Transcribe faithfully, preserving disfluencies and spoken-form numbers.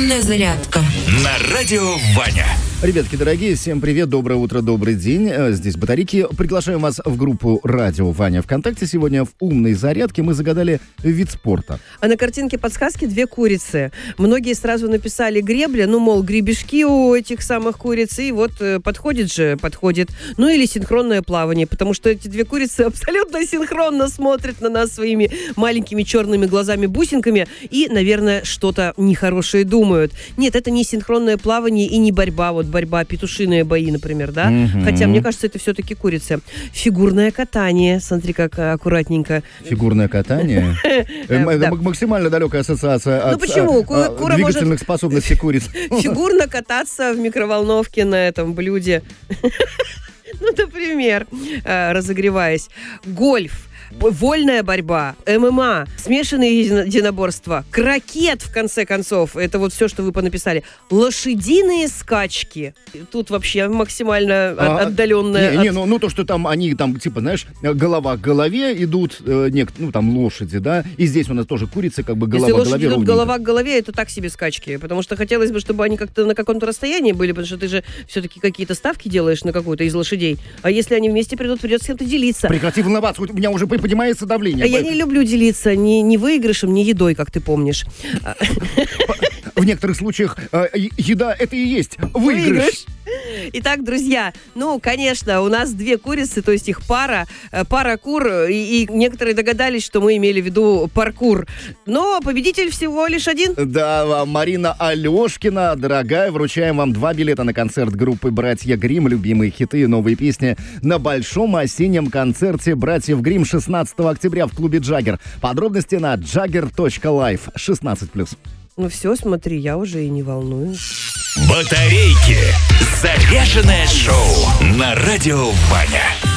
Утренняя зарядка на радио Ваня. Ребятки дорогие, всем привет, доброе утро, добрый день. Здесь Батарейки. Приглашаем вас в группу «Радио Ваня» ВКонтакте. Сегодня в умной зарядке мы загадали вид спорта. А на картинке подсказки две курицы. Многие сразу написали гребля, ну, мол, гребешки у этих самых куриц. И вот э, подходит же, подходит. Ну, или синхронное плавание, потому что эти две курицы абсолютно синхронно смотрят на нас своими маленькими черными глазами-бусинками и, наверное, что-то нехорошее думают. Нет, это не синхронное плавание и не борьба, вот борьба, петушиные бои, например, да? Mm-hmm. Хотя, мне кажется, это все-таки курицы. Фигурное катание, смотри, как аккуратненько. Фигурное катание? Это максимально далекая ассоциация от двигательных способностей куриц. Фигурно кататься в микроволновке на этом блюде. Ну, например, разогреваясь. Гольф. Вольная борьба, ММА, смешанные единоборства, крокет, в конце концов. Это вот все, что вы понаписали. Лошадиные скачки. Тут вообще максимально а, отдаленное. Не, от... не ну, ну то, что там они, там, типа, знаешь, голова к голове идут, э, нек, ну, там, лошади, да, и здесь у нас тоже курицы, как бы голова Если к голове. Если лошади идут ровненько. голова к голове, это так себе скачки. Потому что хотелось бы, чтобы они как-то на каком-то расстоянии были, потому что ты же все-таки какие-то ставки делаешь на какую-то из лошадей. А если они вместе придут, придется с кем-то делиться. Прекрати волноваться, у меня уже поднимается давление. А я не люблю делиться ни, ни выигрышем, ни едой, как ты помнишь. В некоторых случаях э, еда — это и есть выигрыш. Выигрыш. Итак, друзья, ну, конечно, у нас две курицы, то есть их пара, пара кур, и, и некоторые догадались, что мы имели в виду паркур. Но победитель всего лишь один. Да, Марина Алешкина, дорогая, вручаем вам два билета на концерт группы «Братья Гримм», любимые хиты и новые песни на большом осеннем концерте «Братьев Гримм» шестнадцатого октября в клубе «Джаггер». Подробности на джаггер точка лайф, шестнадцать плюс. Ну все, смотри, я уже и не волнуюсь. Батарейки. Заряженное шоу на радио Ваня.